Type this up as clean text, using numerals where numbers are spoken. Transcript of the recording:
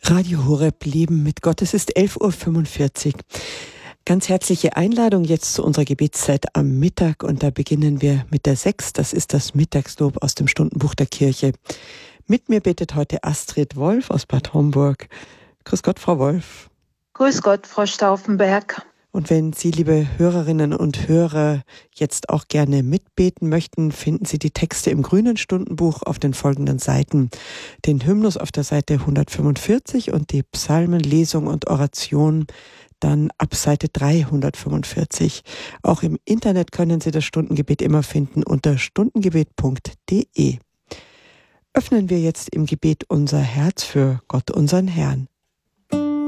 Radio Horeb, Leben mit Gott. Es ist 11:45 Uhr. Ganz herzliche Einladung jetzt zu unserer Gebetszeit am Mittag. Und da beginnen wir mit der 6. Das ist das Mittagslob aus dem Stundenbuch der Kirche. Mit mir betet heute Astrid Wolf aus Bad Homburg. Grüß Gott, Frau Wolf. Grüß Gott, Frau Stauffenberg. Und wenn Sie, liebe Hörerinnen und Hörer, jetzt auch gerne mitbeten möchten, finden Sie die Texte im grünen Stundenbuch auf den folgenden Seiten. Den Hymnus auf der Seite 145 und die Psalmenlesung und Oration dann ab Seite 345. Auch im Internet können Sie das Stundengebet immer finden unter stundengebet.de. Öffnen wir jetzt im Gebet unser Herz für Gott, unseren Herrn.